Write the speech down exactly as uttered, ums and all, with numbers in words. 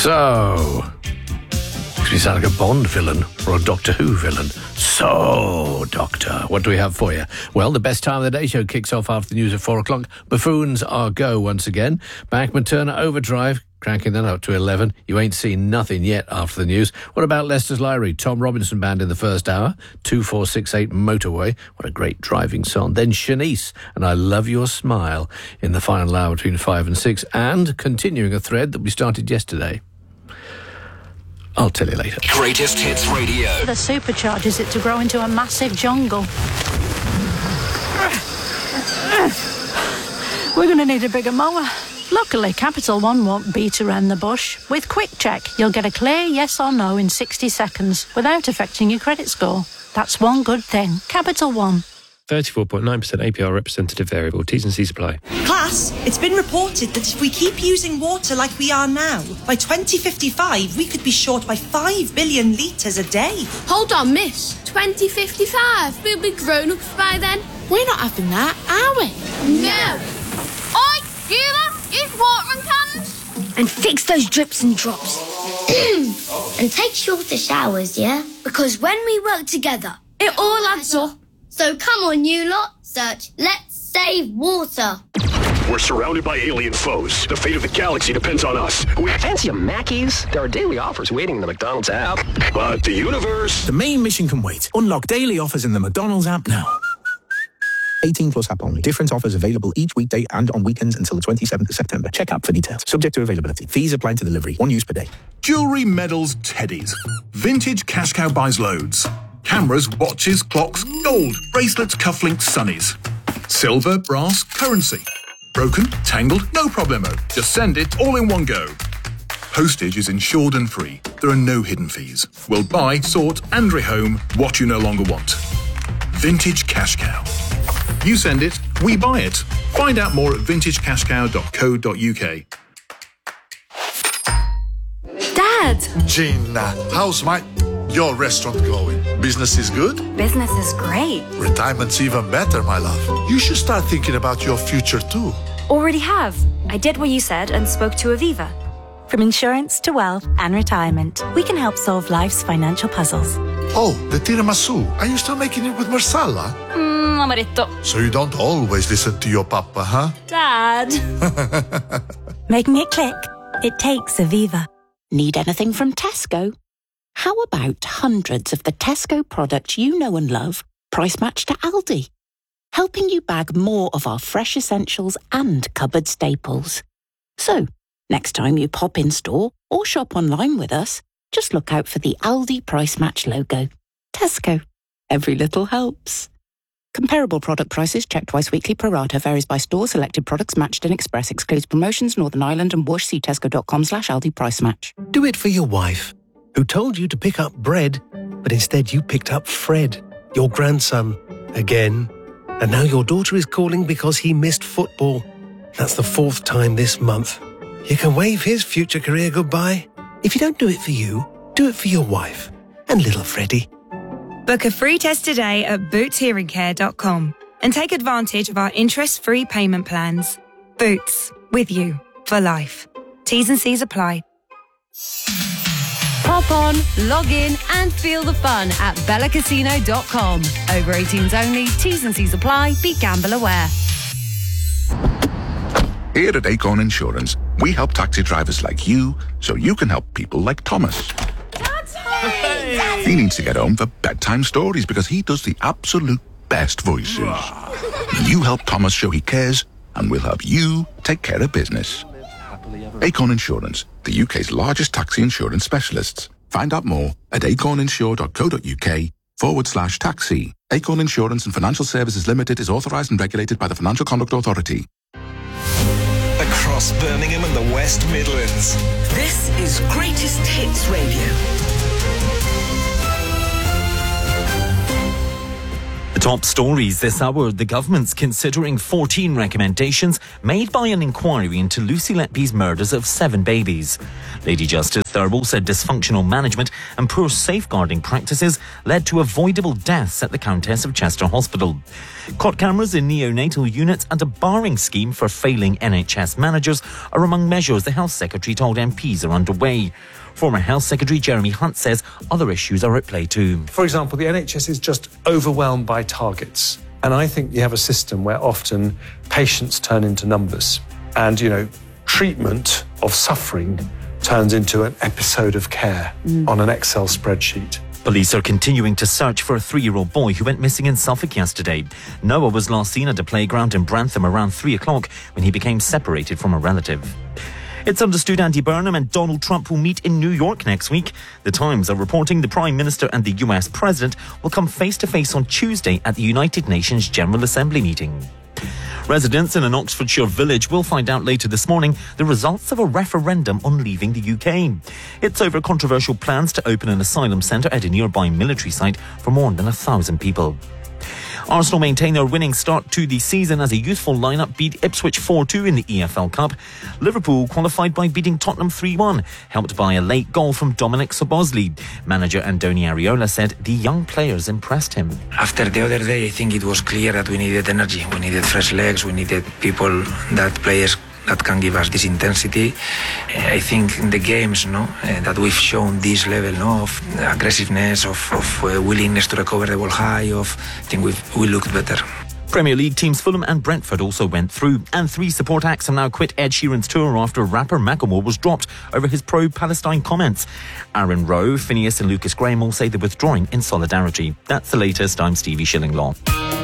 So, you sound like a Bond villain or a Doctor Who villain. So, Doctor, what do we have for you? Well, the best time of the day show kicks off after the news at four o'clock. Buffoons are go once again. Bachman Turner Overdrive, cranking that up to eleven. You ain't seen nothing yet after the news. What about Leicester's Lyre? Tom Robinson Band in the first hour. two four six eight Motorway. What a great driving song. Then Shanice and I Love Your Smile in the final hour between five and six. And continuing a thread that we started yesterday. I'll tell you later. Greatest Hits Radio. The supercharges it to grow into a massive jungle. We're going to need a bigger mower. Luckily, Capital One won't beat around the bush. With Quick Check, you'll get a clear yes or no in sixty seconds without affecting your credit score. That's one good thing. Capital One. thirty-four point nine percent A P R representative variable. T's and C's apply. Class, it's been reported that if we keep using water like we are now, by twenty fifty-five we could be short by five billion litres a day. Hold on, miss. twenty fifty-five? We'll be grown-ups by then. We're not having that, are we? No. Oi, you lot, use watering cans. And fix those drips and drops. And take shorter showers, yeah? Because when we work together, it all adds up. So come on, you lot, search Let's Save Water. We're surrounded by alien foes. The fate of the galaxy depends on us. We fancy a Mackey's? There are daily offers waiting in the McDonald's app. But the universe... The main mission can wait. Unlock daily offers in the McDonald's app now. eighteen plus app only. Different offers available each weekday and on weekends until the twenty-seventh of September. Check app for details. Subject to availability. Fees apply to delivery. One use per day. Jewellery, medals, teddies. Vintage Cash Cow buys loads. Cameras, watches, clocks, gold, bracelets, cufflinks, sunnies. Silver, brass, currency. Broken, tangled, no problemo. Just send it all in one go. Postage is insured and free. There are no hidden fees. We'll buy, sort and rehome what you no longer want. Vintage Cash Cow. You send it, we buy it. Find out more at vintage cash cow dot co dot uk. Dad! Gina, how's my... your restaurant going? Business is good? Business is great. Retirement's even better, my love. You should start thinking about your future too. Already have. I did what you said and spoke to Aviva. From insurance to wealth and retirement, we can help solve life's financial puzzles. Oh, the tiramisu. Are you still making it with marsala? Mmm, amaretto. So you don't always listen to your papa, huh? Dad. Making it click. It takes Aviva. Need anything from Tesco? How about hundreds of the Tesco products you know and love, price matched to Aldi? Helping you bag more of our fresh essentials and cupboard staples. So, next time you pop in store or shop online with us, just look out for the Aldi Price Match logo. Tesco. Every little helps. Comparable product prices checked twice weekly. Pro rata varies by store. Selected products matched in Express. Excludes promotions. Northern Ireland and Whoosh. See tesco.com slash Aldi Price Match. Do it for your wife, who told you to pick up bread, but instead you picked up Fred, your grandson, again. And now your daughter is calling because he missed football. That's the fourth time this month. You can wave his future career goodbye. If you don't do it for you, do it for your wife and little Freddie. Book a free test today at boots hearing care dot com and take advantage of our interest-free payment plans. Boots, with you for life. T's and C's apply. Hop on, log in and feel the fun at bella casino dot com. Over eighteens only, T's and C's apply, be gamble aware. Here at Acorn Insurance, we help taxi drivers like you so you can help people like Thomas. Daddy! He needs to get home for bedtime stories because he does the absolute best voices. You help Thomas show he cares, and we'll help you take care of business. Acorn Insurance, the U K's largest taxi insurance specialists. Find out more at acorninsure.co.uk forward slash taxi. Acorn Insurance and Financial Services Limited is authorised and regulated by the Financial Conduct Authority. Across Birmingham and the West Midlands. This is Greatest Hits Radio. It's Top stories this hour. The government's considering fourteen recommendations made by an inquiry into Lucy Letby's murders of seven babies. Lady Justice Thurble said dysfunctional management and poor safeguarding practices led to avoidable deaths at the Countess of Chester Hospital. Cot cameras in neonatal units and a barring scheme for failing N H S managers are among measures the Health Secretary told M Ps are underway. Former Health Secretary Jeremy Hunt says other issues are at play too. For example, the N H S is just overwhelmed by targets. And I think you have a system where often patients turn into numbers. And, you know, treatment of suffering turns into an episode of care mm. on an Excel spreadsheet. Police are continuing to search for a three-year-old boy who went missing in Suffolk yesterday. Noah was last seen at a playground in Brantham around three o'clock when he became separated from a relative. It's understood Andy Burnham and Donald Trump will meet in New York next week. The Times are reporting the Prime Minister and the U S President will come face-to-face on Tuesday at the United Nations General Assembly meeting. Residents in an Oxfordshire village will find out later this morning the results of a referendum on leaving the U K. It's over controversial plans to open an asylum centre at a nearby military site for more than a thousand people. Arsenal maintain their winning start to the season as a youthful lineup beat Ipswich four two in the E F L Cup. Liverpool qualified by beating Tottenham three one, helped by a late goal from Dominic Szoboszlai. Manager Andoni Areola said the young players impressed him. After the other day, I think it was clear that we needed energy, we needed fresh legs, we needed people, that players that can give us this intensity. I think in the games, no, uh, that we've shown this level, no, of aggressiveness, of, of uh, willingness to recover the ball high. Of I think we've we looked better. Premier League teams Fulham and Brentford also went through, and three support acts have now quit Ed Sheeran's tour after rapper Macklemore was dropped over his pro-Palestine comments. Aaron Rowe, Phineas and Lucas Graham all say they're withdrawing in solidarity. That's the latest. I'm Stevie Shillinglaw.